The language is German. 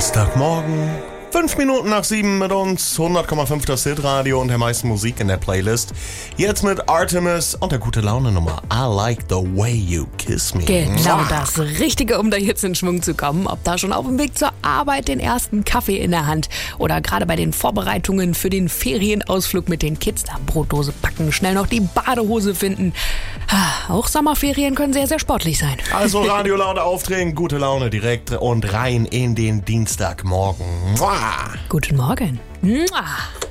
Dienstagmorgen, 5 Minuten nach 7 mit uns, 100,5 das Hitradio und der meisten Musik in der Playlist. Jetzt mit Artemis und der gute Laune-Nummer I Like the Way You Kiss Me. Genau das Richtige, um da jetzt in Schwung zu kommen. Ob da schon auf dem Weg zur Arbeit den ersten Kaffee in der Hand oder gerade bei den Vorbereitungen für den Ferienausflug mit den Kids, da Brotdose packen, schnell noch die Badehose finden. Auch Sommerferien können sehr, sehr sportlich sein. Also Radio Laune aufdrehen, gute Laune direkt und rein in den Dienstagmorgen. Guten Morgen.